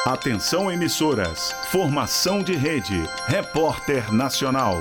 Atenção emissoras, formação de rede, Repórter Nacional.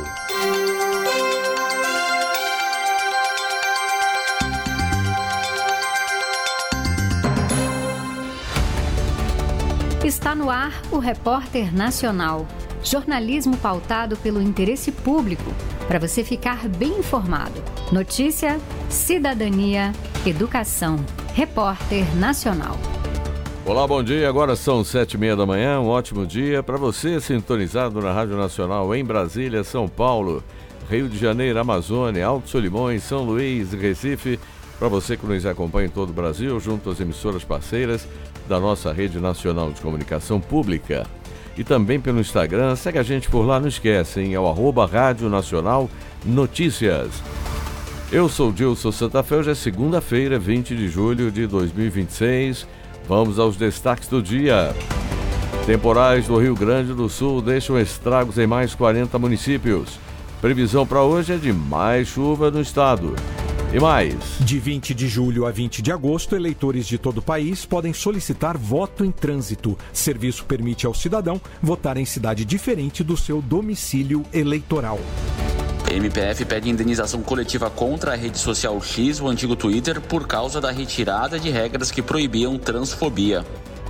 Está no ar o Repórter Nacional, jornalismo pautado pelo interesse público, para você ficar bem informado. Notícia, cidadania, educação. Repórter Nacional. Olá, bom dia. Agora são 7h30 da manhã. Um ótimo dia para você sintonizado na Rádio Nacional em Brasília, São Paulo, Rio de Janeiro, Amazônia, Alto Solimões, São Luís e Recife. Para você que nos acompanha em todo o Brasil, junto às emissoras parceiras da nossa Rede Nacional de Comunicação Pública. E também pelo Instagram. Segue a gente por lá, não esquece, hein? É o @Rádio Nacional Notícias. Eu sou Dilson Santa Fé, hoje é segunda-feira, 20 de julho de 2026. Vamos aos destaques do dia. Temporais do Rio Grande do Sul deixam estragos em mais 40 municípios. Previsão para hoje é de mais chuva no estado. E mais. De 20 de julho a 20 de agosto, eleitores de todo o país podem solicitar voto em trânsito. Serviço permite ao cidadão votar em cidade diferente do seu domicílio eleitoral. MPF pede indenização coletiva contra a rede social X, o antigo Twitter, por causa da retirada de regras que proibiam transfobia.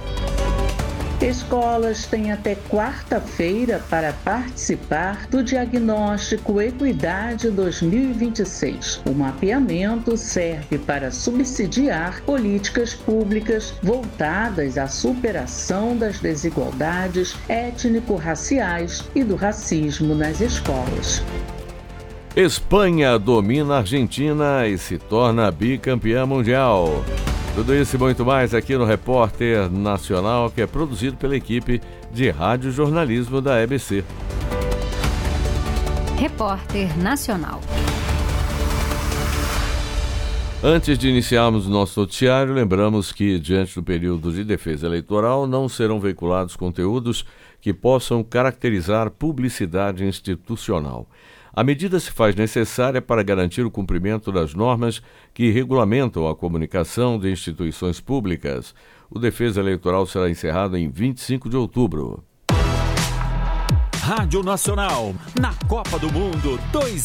Escolas têm até quarta-feira para participar do Diagnóstico Equidade 2026. O mapeamento serve para subsidiar políticas públicas voltadas à superação das desigualdades étnico-raciais e do racismo nas escolas. Espanha domina a Argentina e se torna bicampeã mundial. Tudo isso e muito mais aqui no Repórter Nacional, que é produzido pela equipe de rádio jornalismo da EBC. Repórter Nacional. Antes de iniciarmos o nosso noticiário, lembramos que, diante do período de defesa eleitoral, não serão veiculados conteúdos que possam caracterizar publicidade institucional. A medida se faz necessária para garantir o cumprimento das normas que regulamentam a comunicação de instituições públicas. O Defesa Eleitoral será encerrado em 25 de outubro. Rádio Nacional, na Copa do Mundo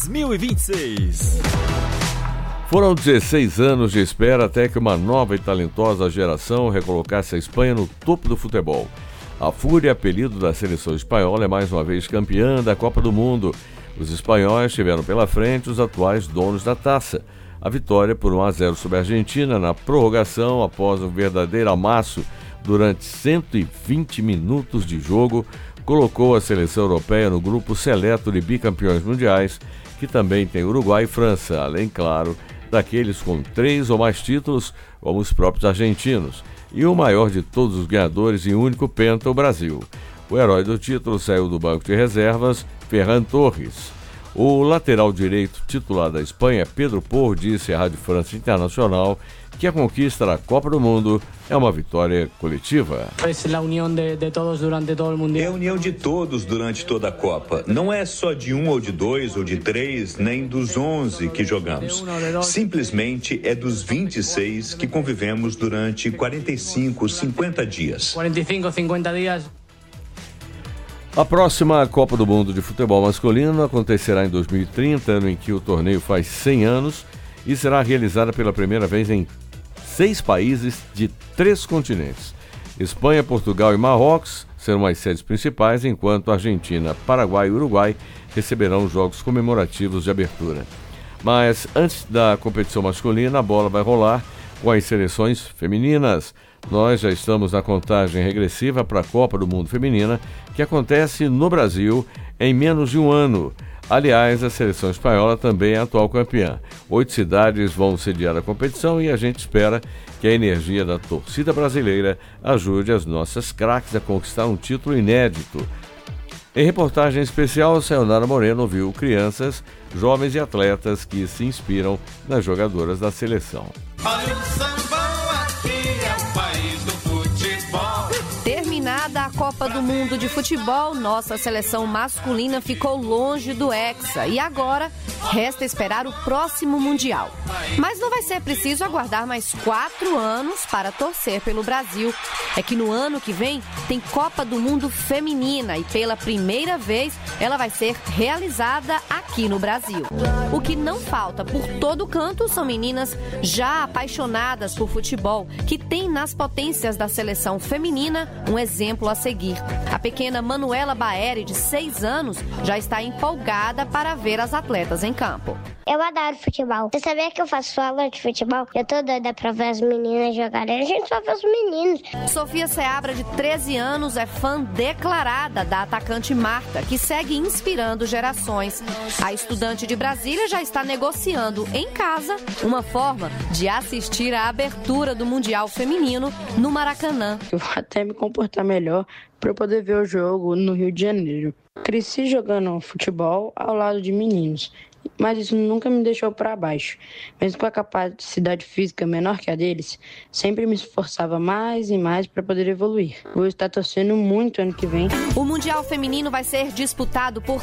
2026. Foram 16 anos de espera até que uma nova e talentosa geração recolocasse a Espanha no topo do futebol. A Fúria, apelido da seleção espanhola, é mais uma vez campeã da Copa do Mundo. Os espanhóis tiveram pela frente os atuais donos da taça. A vitória por 1-0 sobre a Argentina na prorrogação, após um verdadeiro amasso durante 120 minutos de jogo, colocou a seleção europeia no grupo seleto de bicampeões mundiais, que também tem Uruguai e França, além, claro, daqueles com 3 ou mais títulos, como os próprios argentinos. E o maior de todos os ganhadores e único penta, o Brasil. O herói do título saiu do banco de reservas, Ferran Torres. O lateral direito titular da Espanha, Pedro Porro, disse à Rádio France Internacional que a conquista da Copa do Mundo é uma vitória coletiva. É a união de todos durante todo o Mundial. É a união de todos durante toda a Copa. Não é só de um ou de dois ou de três, nem dos 11 que jogamos. Simplesmente é dos 26 que convivemos durante 45, 50 dias. 45, 50 dias. A próxima Copa do Mundo de Futebol Masculino acontecerá em 2030, ano em que o torneio faz 100 anos, e será realizada pela primeira vez em 6 países de 3 continentes. Espanha, Portugal e Marrocos serão as sedes principais, enquanto Argentina, Paraguai e Uruguai receberão os jogos comemorativos de abertura. Mas antes da competição masculina, a bola vai rolar com as seleções femininas. Nós já estamos na contagem regressiva para a Copa do Mundo Feminina, que acontece no Brasil em menos de um ano. Aliás, a seleção espanhola também é a atual campeã. 8 cidades vão sediar a competição e a gente espera que a energia da torcida brasileira ajude as nossas craques a conquistar um título inédito. Em reportagem especial, Sayonara Moreno ouviu crianças, jovens e atletas que se inspiram nas jogadoras da seleção. Terminada a Copa do Mundo de Futebol, nossa seleção masculina ficou longe do Hexa e agora resta esperar o próximo Mundial. Mas não vai ser preciso aguardar mais 4 anos para torcer pelo Brasil. É que no ano que vem tem Copa do Mundo Feminina e pela primeira vez ela vai ser realizada aqui no Brasil. O que não falta por todo canto são meninas já apaixonadas por futebol, que tem nas potências da seleção feminina um exemplo a seguir. A pequena Manuela Baeri, de 6 anos, já está empolgada para ver as atletas em campo. Eu adoro futebol. Você sabia que eu faço aula de futebol? Eu tô doida pra ver as meninas jogarem. A gente só vê os meninos. Sofia Seabra, de 13 anos, é fã declarada da atacante Marta, que segue inspirando gerações. A estudante de Brasília já está negociando em casa uma forma de assistir à abertura do Mundial Feminino no Maracanã. Eu vou até me comportar melhor para poder ver o jogo no Rio de Janeiro. Cresci jogando futebol ao lado de meninos, mas isso nunca me deixou para baixo. Mesmo com a capacidade física menor que a deles, sempre me esforçava mais e mais para poder evoluir. Vou estar torcendo muito ano que vem. O Mundial Feminino vai ser disputado por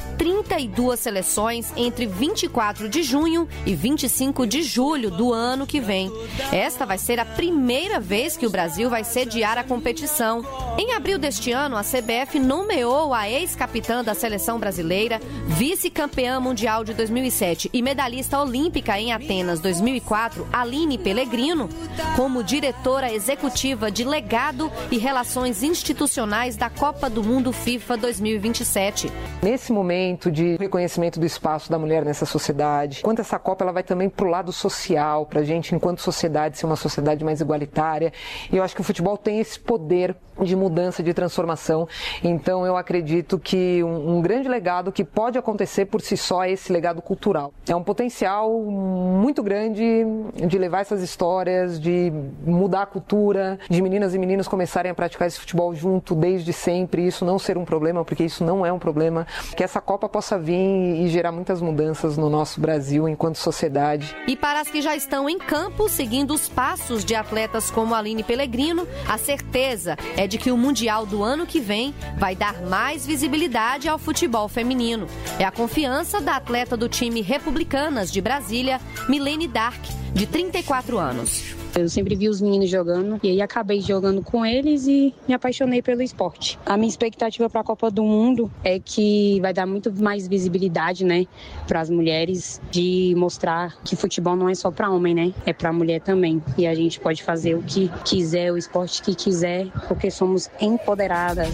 32 seleções entre 24 de junho e 25 de julho do ano que vem. Esta vai ser a primeira vez que o Brasil vai sediar a competição. Em abril deste ano, a CBF nomeou a ex-capitã da seleção brasileira, vice-campeã mundial de 2007 e medalhista olímpica em Atenas 2004, Aline Pellegrino, como diretora executiva de legado e relações institucionais da Copa do Mundo FIFA 2027. Nesse momento de reconhecimento do espaço da mulher nessa sociedade, quanto essa Copa ela vai também para o lado social, para a gente, enquanto sociedade, ser uma sociedade mais igualitária. E eu acho que o futebol tem esse poder de mudança, de transformação. Então eu acredito que um grande legado que pode acontecer por si só é esse legado cultural. É um potencial muito grande de levar essas histórias, de mudar a cultura, de meninas e meninos começarem a praticar esse futebol junto desde sempre, isso não ser um problema, porque isso não é um problema, que essa Copa possa vir e gerar muitas mudanças no nosso Brasil enquanto sociedade. E para as que já estão em campo, seguindo os passos de atletas como Aline Pellegrino, a certeza é de que o Mundial do ano que vem vai dar mais visibilidade ao futebol feminino. É a confiança da atleta do time Republicanas de Brasília, Milene Dark, de 34 anos. Eu sempre vi os meninos jogando e aí acabei jogando com eles e me apaixonei pelo esporte. A minha expectativa para a Copa do Mundo é que vai dar muito mais visibilidade, né, para as mulheres, de mostrar que futebol não é só para homem, né, é para mulher também. E a gente pode fazer o que quiser, o esporte que quiser, porque somos empoderadas.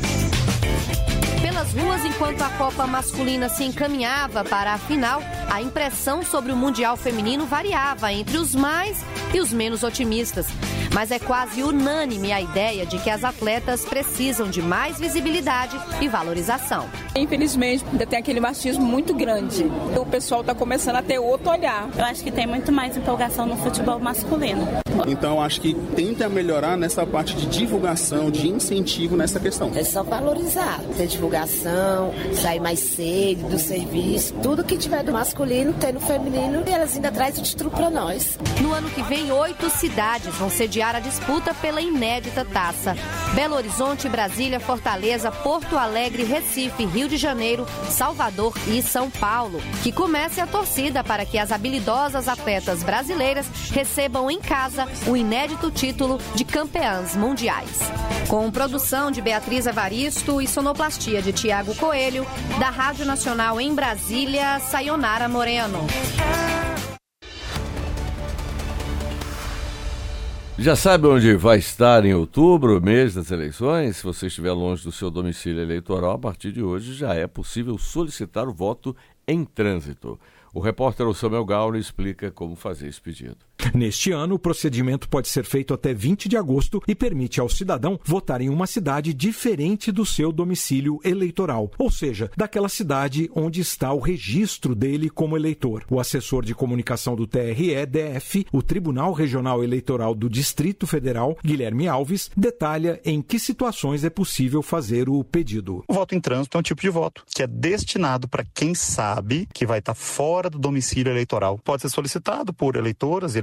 Pelas ruas, enquanto a Copa masculina se encaminhava para a final, a impressão sobre o Mundial feminino variava entre os mais e os menos otimistas. Mas é quase unânime a ideia de que as atletas precisam de mais visibilidade e valorização. Infelizmente, ainda tem aquele machismo muito grande. O pessoal está começando a ter outro olhar. Eu acho que tem muito mais empolgação no futebol masculino. Então, acho que tenta melhorar nessa parte de divulgação, de incentivo nessa questão. É só valorizar, ter divulgação, sair mais cedo do serviço, tudo que tiver do masculino, tem no feminino, e elas ainda trazem o título para nós. No ano que vem, 8 cidades vão sediar a disputa pela inédita taça. Belo Horizonte, Brasília, Fortaleza, Porto Alegre, Recife, Rio de Janeiro, Salvador e São Paulo. Que comece a torcida para que as habilidosas atletas brasileiras recebam em casa o inédito título de campeãs mundiais. Com produção de Beatriz Evaristo e sonoplastia de Tiago Coelho, da Rádio Nacional em Brasília, Sayonara Moreno. Já sabe onde vai estar em outubro, mês das eleições? Se você estiver longe do seu domicílio eleitoral, a partir de hoje já é possível solicitar o voto em trânsito. O repórter Samuel Gauro explica como fazer esse pedido. Neste ano, o procedimento pode ser feito até 20 de agosto e permite ao cidadão votar em uma cidade diferente do seu domicílio eleitoral, ou seja, daquela cidade onde está o registro dele como eleitor. O assessor de comunicação do TRE-DF, o Tribunal Regional Eleitoral do Distrito Federal, Guilherme Alves, detalha em que situações é possível fazer o pedido. O voto em trânsito é um tipo de voto que é destinado para quem sabe que vai estar fora do domicílio eleitoral. Pode ser solicitado por eleitoras e eleitores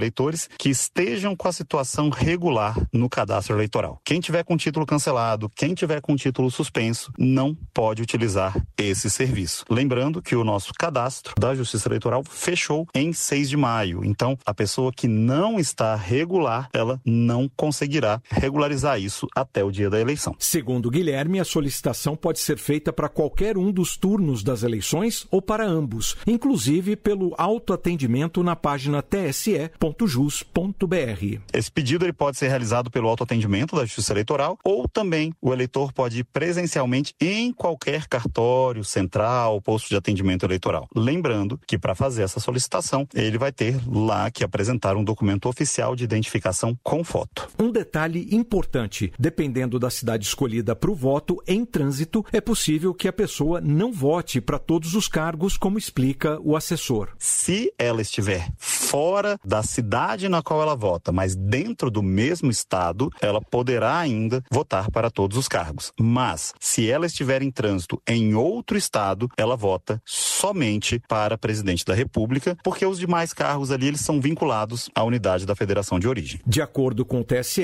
eleitores que estejam com a situação regular no cadastro eleitoral. Quem tiver com título cancelado, quem tiver com título suspenso, não pode utilizar esse serviço. Lembrando que o nosso cadastro da Justiça Eleitoral fechou em 6 de maio. Então, a pessoa que não está regular, ela não conseguirá regularizar isso até o dia da eleição. Segundo Guilherme, a solicitação pode ser feita para qualquer um dos turnos das eleições ou para ambos, inclusive pelo autoatendimento na página tse.jus.br. Esse pedido ele pode ser realizado pelo autoatendimento da Justiça Eleitoral ou também o eleitor pode ir presencialmente em qualquer cartório, central, posto de atendimento eleitoral. Lembrando que para fazer essa solicitação, ele vai ter lá que apresentar um documento oficial de identificação com foto. Um detalhe importante, dependendo da cidade escolhida para o voto em trânsito, é possível que a pessoa não vote para todos os cargos, como explica o assessor. Se ela estiver fora da cidade na qual ela vota, mas dentro do mesmo estado, ela poderá ainda votar para todos os cargos. Mas, se ela estiver em trânsito em outro estado, ela vota somente para presidente da República, porque os demais cargos ali eles são vinculados à unidade da federação de origem. De acordo com o TSE,